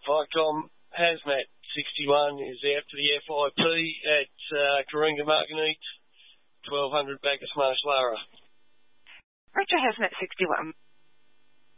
Vicom Hazmat 61 is out for the FIP at Coringa Marganeet, 1200 Bacchus Marsh Lara. Roger, Hazmat 61.